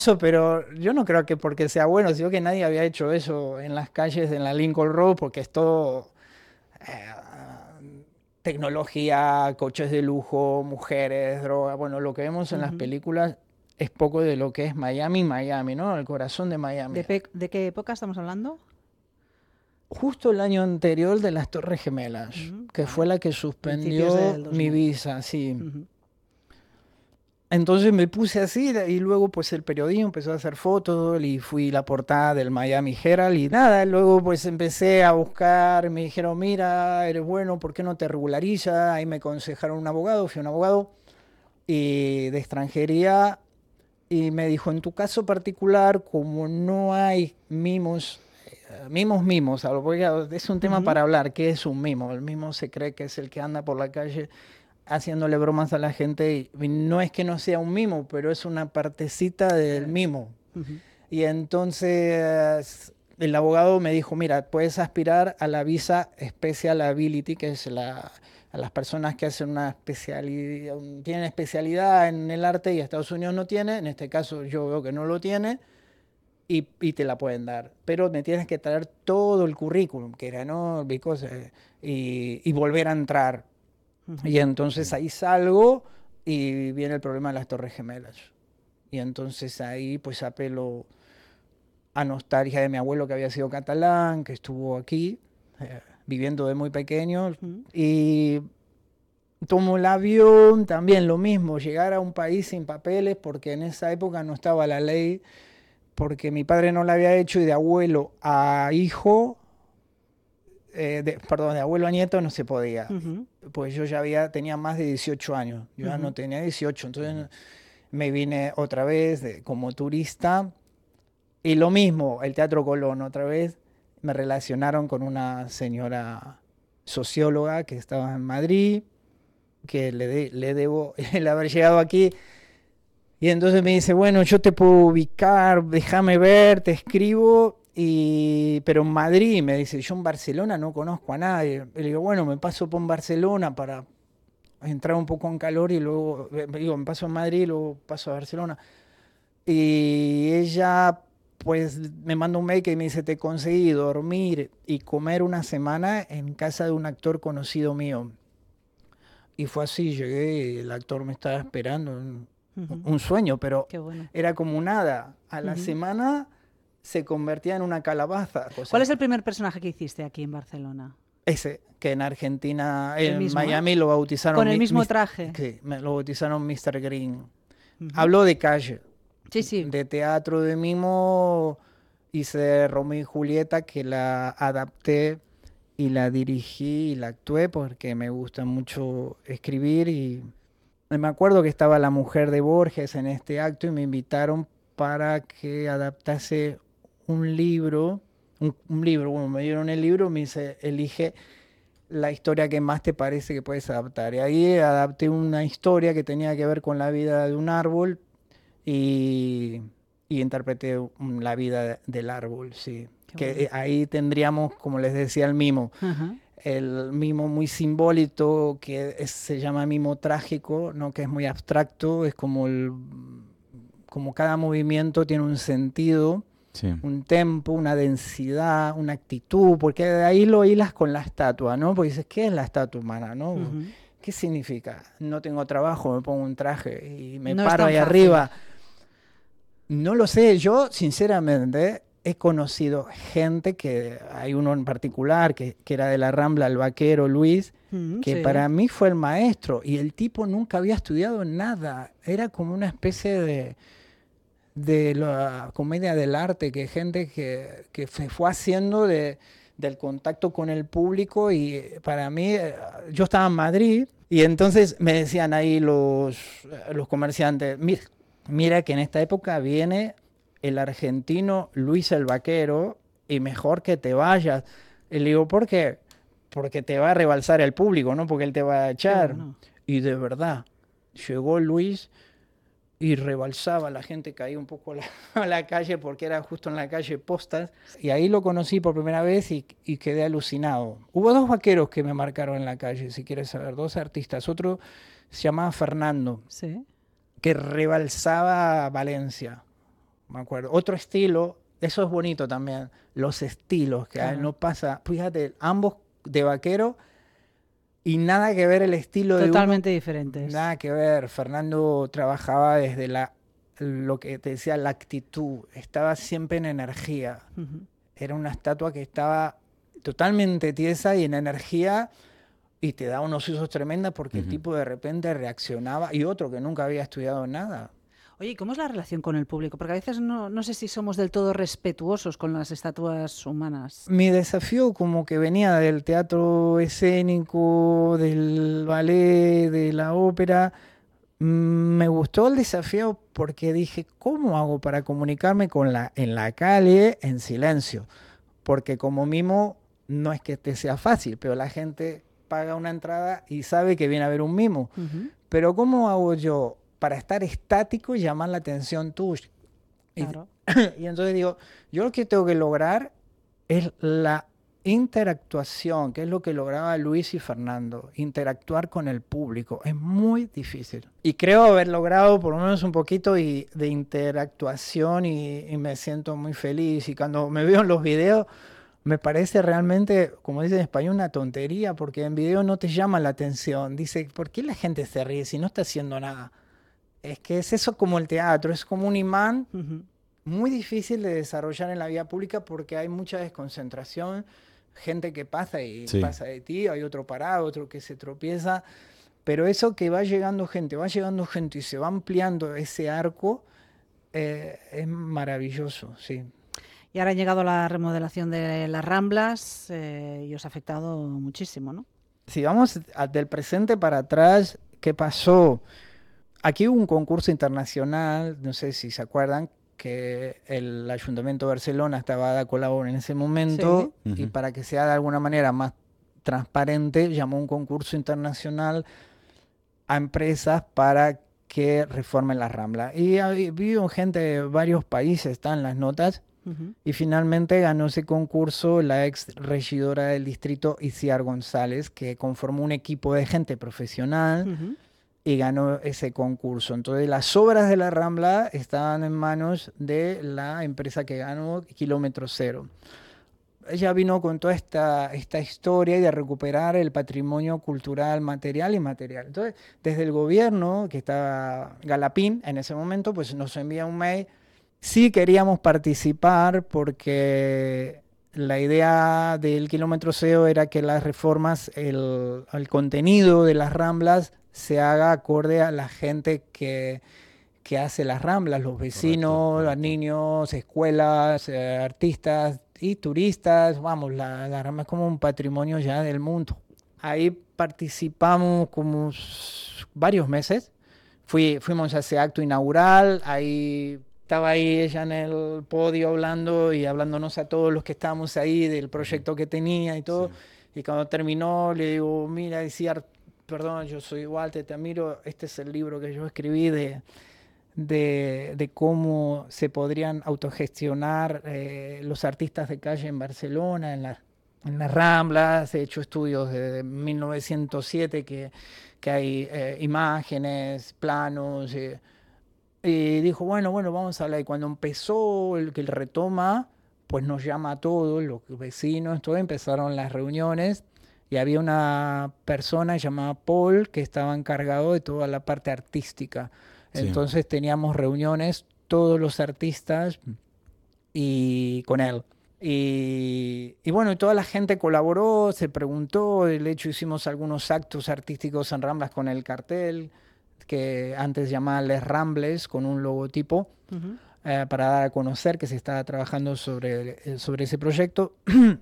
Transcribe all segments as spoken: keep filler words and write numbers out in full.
Eso, pero yo no creo que porque sea bueno, sino que nadie había hecho eso en las calles, en la Lincoln Road, porque es todo eh, tecnología, coches de lujo, mujeres, droga. Bueno, lo que vemos en las Ujú. películas es poco de lo que es Miami, Miami, ¿no? El corazón de ¿De, Miami. pe- de qué época estamos hablando? Justo el año anterior de las Torres Gemelas, Ujú, que fue vale. la que Principios suspendió del dos mi mil. visa, sí. Ujú, Entonces me puse así y luego pues el periodismo empezó a hacer fotos y fui la portada del Miami Herald y nada, luego pues empecé a buscar, me dijeron, mira, eres bueno, ¿por qué no te regularizas? Ahí me aconsejaron un abogado, fui a un abogado y de extranjería y me dijo, en tu caso particular, como no hay mimos, eh, mimos, mimos, a lo- porque es un tema ujú. para hablar, ¿qué es un mimo? El mimo se cree que es el que anda por la calle haciéndole bromas a la gente y no es que no sea un mimo, pero es una partecita del Es. mimo. Ujú. Y entonces el abogado me dijo, mira, puedes aspirar a la visa Special Ability, que es la, a las personas que hacen una especialidad, tienen especialidad en el arte y Estados Unidos no tiene, en este caso yo veo que no lo tiene, y, y te la pueden dar. Pero me tienes que traer todo el currículum, que era, ¿no? Because, eh, y, y volver a entrar. Ujú. Y entonces ahí salgo y viene el problema de las Torres Gemelas. Y entonces ahí pues apelo a nostalgia de mi abuelo que había sido catalán, que estuvo aquí, eh, viviendo de muy pequeño. Ujú. Y tomo el avión, también lo mismo, llegar a un país sin papeles, porque en esa época no estaba la ley, porque mi padre no la había hecho y de abuelo a hijo, eh, de, perdón, de abuelo a nieto no se podía. Ujú. Pues yo ya había, tenía más de dieciocho años, yo ya no Ujú. tenía dieciocho, entonces me vine otra vez de, como turista y lo mismo, el Teatro Colón otra vez, me relacionaron con una señora socióloga que estaba en Madrid, que le, de, le debo el haber llegado aquí. Y entonces me dice, bueno, yo te puedo ubicar, déjame ver, te escribo, y... pero en Madrid, me dice, yo en Barcelona no conozco a nadie. Y le digo, bueno, me paso por Barcelona para entrar un poco en calor y luego, eh, digo, me paso en Madrid y luego paso a Barcelona. Y ella, pues, me manda un mail que me dice, te conseguí dormir y comer una semana en casa de un actor conocido mío. Y fue así, llegué y el actor me estaba esperando, un, Ujú. un sueño, pero Qué bueno. era como nada. A la Ujú. semana se convertía en una calabaza, ¿Cuál cosa es el que primer personaje que hiciste aquí en Barcelona? ese, que en Argentina, El en mismo, ¿eh? Miami lo Con bautizaron, el mi- mismo mis- traje. que me lo bautizaron míster Green. Ujú. Hablo de calle, Sí, sí. de teatro de mimo, hice Romeo y Julieta, que la adapté y la dirigí y la actué porque me gusta mucho escribir y me acuerdo que estaba la mujer de Borges en este acto y me invitaron para que adaptase un libro, un, un libro, bueno, me dieron el libro, me dice, elige la historia que más te parece que puedes adaptar. Y ahí adapté una historia que tenía que ver con la vida de un árbol y, y interpreté un- la vida de- del árbol, sí. Qué Que bueno. eh, ahí tendríamos, como les decía, el mimo. Ajá. El mimo muy simbólico, que es- se llama mimo trágico, ¿no? Que es muy abstracto, es como, el, como cada movimiento tiene un sentido, Sí. un tempo, una densidad, una actitud, porque de ahí lo hilas con la estatua, ¿no? Porque dices, ¿qué es la estatua humana, no? Ujú. ¿Qué significa? No tengo trabajo, me pongo un traje y me No es paro tan ahí fácil. arriba. No lo sé, yo sinceramente he conocido gente que, hay uno en particular que, que era de la Rambla, el vaquero Luis, Mm, que sí. para mí fue el maestro y el tipo nunca había estudiado nada, era como una especie de, de la comedia del arte, que gente que, que se fue haciendo de, del contacto con el público y eh, para mí, eh, yo estaba en Madrid y entonces me decían ahí los, los comerciantes, mira, mira que en esta época viene el argentino Luis el Vaquero y mejor que te vayas. Y le digo, ¿por qué? Porque te va a rebalsar el público, ¿no? Porque él te va a Qué echar. bueno. Y de verdad, llegó Luis y rebalsaba, la gente caía un poco a la, a la calle porque era justo en la calle Postas. Y ahí lo conocí por primera vez y, y quedé alucinado. Hubo dos vaqueros que me marcaron en la calle, si quieres saber, dos artistas. Otro se llamaba Fernando, Sí. que rebalsaba Valencia. me acuerdo. Otro estilo, eso es bonito también, los estilos, que Claro. no pasa, fíjate, ambos de vaquero y nada que ver el estilo de uno. Totalmente diferentes. Nada que ver. Fernando trabajaba desde la, lo que te decía, la actitud, estaba siempre en energía. Ujú. Era una estatua que estaba totalmente tiesa y en energía y te da unos usos tremendos porque Ujú. el tipo de repente reaccionaba y otro que nunca había estudiado nada. Oye, ¿y cómo es la relación con el público? Porque a veces no, no sé si somos del todo respetuosos con las estatuas humanas. Mi desafío como que venía del teatro escénico, del ballet, de la ópera. Mm, Me gustó el desafío porque dije, ¿cómo hago para comunicarme con la, en la calle en silencio? Porque como mimo no es que te sea fácil, pero la gente paga una entrada y sabe que viene a ver un mimo. Ujú. Pero ¿cómo hago yo para estar estático y llamar la atención tuya? Y, Claro. y entonces digo, yo lo que tengo que lograr es la interactuación, que es lo que lograba Luis y Fernando, interactuar con el público. Es muy difícil. Y creo haber logrado por lo menos un poquito y, de interactuación y, y me siento muy feliz. Y cuando me veo en los videos, me parece realmente, como dicen en español, una tontería, porque en video no te llama la atención. Dice, ¿por qué la gente se ríe si no está haciendo nada? Es que es eso como el teatro, es como un imán Ujú. muy difícil de desarrollar en la vida pública porque hay mucha desconcentración, gente que pasa y Sí. pasa de ti, hay otro parado, otro que se tropieza, pero eso que va llegando gente, va llegando gente y se va ampliando ese arco, eh, es maravilloso, sí. Y ahora ha llegado la remodelación de las Ramblas eh, y os ha afectado muchísimo, ¿no? Si vamos a- del presente para atrás, ¿qué pasó? Aquí hubo un concurso internacional, no sé si se acuerdan, que el Ayuntamiento de Barcelona estaba de colaborar en ese momento Sí. y Ujú. para que sea de alguna manera más transparente, llamó un concurso internacional a empresas para que reformen la Rambla. Y había gente de varios países, están en las notas, Ujú. y finalmente ganó ese concurso la ex regidora del distrito, Isiar González, que conformó un equipo de gente profesional Ujú. y ganó ese concurso. Entonces las obras de la Rambla estaban en manos de la empresa que ganó, Kilómetro Cero. Ella vino con toda esta, esta historia y de recuperar el patrimonio cultural material y inmaterial. Entonces, desde el gobierno, que estaba Galapín en ese momento, pues nos envía un mail. Sí queríamos participar porque la idea del Kilómetro Cero era que las reformas, el, el contenido de las Ramblas se haga acorde a la gente que, que hace las Ramblas, los vecinos, Correcto, los correcto. niños, escuelas, eh, artistas y turistas. Vamos, la, la Rambla es como un patrimonio ya del mundo. Ahí participamos como s- varios meses. Fui, fuimos a ese acto inaugural, ahí estaba ahí ella en el podio hablando y hablándonos a todos los que estábamos ahí del proyecto que tenía y todo. Sí. Y cuando terminó le digo, mira, decía, perdón, yo soy Walter, te admiro, este es el libro que yo escribí de, de, de cómo se podrían autogestionar eh, los artistas de calle en Barcelona, en, la, en las Ramblas. He hecho estudios desde mil novecientos siete que, que hay eh, imágenes, planos. Eh, y dijo, bueno, bueno, vamos a hablar. Y cuando empezó el que él retoma, pues nos llama a todos, los vecinos, todo, empezaron las reuniones. Y había una persona llamada Paul que estaba encargado de toda la parte artística. Sí. Entonces teníamos reuniones, todos los artistas y con él. Y, y bueno, y toda la gente colaboró, se preguntó, de hecho hicimos algunos actos artísticos en Ramblas con el cartel, que antes llamaba Les Rambles, con un logotipo, Ujú. eh, para dar a conocer que se estaba trabajando sobre, eh, sobre ese proyecto.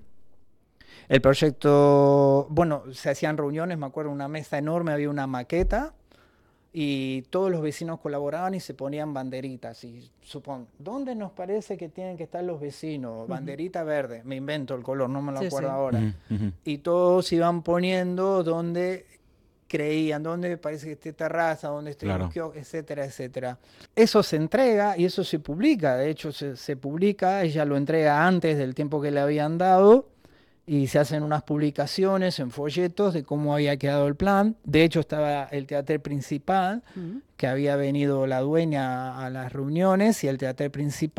El proyecto, bueno, se hacían reuniones, me acuerdo, una mesa enorme, había una maqueta y todos los vecinos colaboraban y se ponían banderitas. Y supón, ¿dónde nos parece que tienen que estar los vecinos? Banderita verde, me invento el color, no me lo Sí, acuerdo sí. ahora. Ujú, ujú. Y todos iban poniendo donde creían, dónde parece que esté terraza, dónde esté Claro. los kioscos, etcétera, etcétera. Eso se entrega y eso se publica, de hecho se, se publica, ella lo entrega antes del tiempo que le habían dado y se hacen unas publicaciones en folletos de cómo había quedado el plan. De hecho estaba el teatro principal, Ujú. que había venido la dueña a las reuniones y el teatro principal